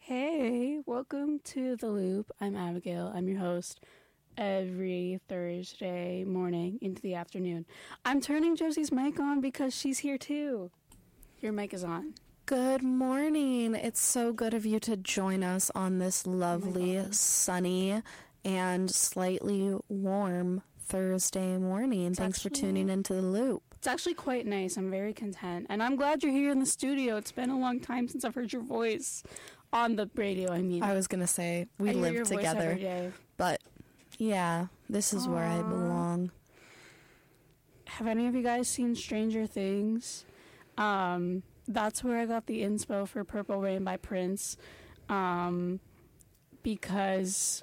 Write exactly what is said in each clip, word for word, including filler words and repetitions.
Hey, welcome to The Loop. I'm Abigail. I'm your host every Thursday morning into the afternoon. I'm turning Josie's mic on because she's here too. Your mic is on. Good morning. It's so good of you to join us on this lovely, oh sunny, and slightly warm Thursday morning. It's Thanks actually, for tuning into The Loop. It's actually quite nice. I'm very content. And I'm glad you're here in the studio. It's been a long time since I've heard your voice. On the radio, I mean. I was going to say, we live together. But, yeah, this is Aww. Where I belong. Have any of you guys seen Stranger Things? Um, that's where I got the inspo for Purple Rain by Prince. Um, because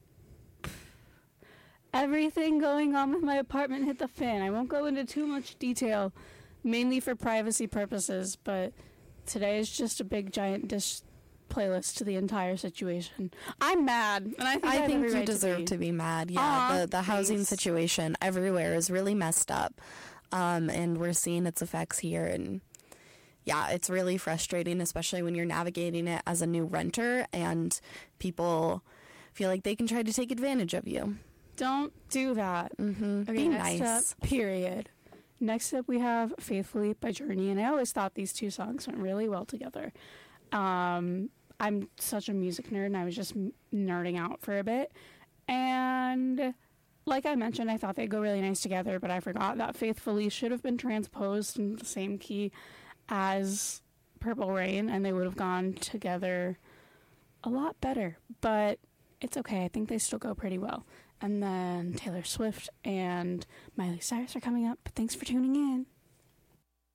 everything going on with my apartment hit the fan. I won't go into too much detail, mainly for privacy purposes, but today is just a big, giant dish playlist to the entire situation. I'm mad, and I think I, I think you right deserve to be. to be mad. Yeah, Aww, the the housing thanks. situation everywhere is really messed up, um, and we're seeing its effects here. And yeah, it's really frustrating, especially when you're navigating it as a new renter, and people feel like they can try to take advantage of you. Don't do that. Mm-hmm. Okay, be next nice. Up, period. Next up, we have Faithfully by Journey, and I always thought these two songs went really well together. Um, I'm such a music nerd, and I was just nerding out for a bit. And like I mentioned, I thought they'd go really nice together, but I forgot that Faithfully should have been transposed in the same key as Purple Rain, and they would have gone together a lot better. But it's okay. I think they still go pretty well. And then Taylor Swift and Miley Cyrus are coming up. Thanks for tuning in.